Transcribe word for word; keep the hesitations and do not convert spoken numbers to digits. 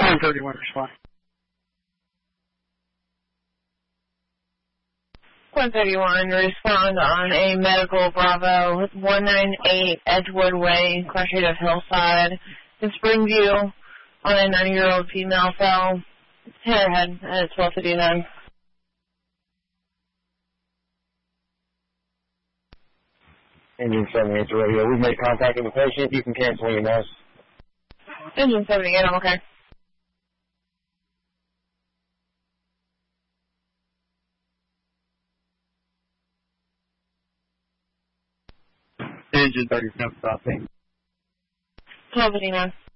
one thirty-one, respond. one thirty-one, respond on a medical Bravo one ninety-eight Edgewood Way, crash rate of Hillside in Springview on a ninety-year-old female fell. Hit her head at twelve fifty-nine. Engine seventy-eight to radio. We've made contact with the patient. You can cancel your nurse. Engine seventy-eight, I'm okay. Engine thirty-seven, stop. twelve fifty-nine.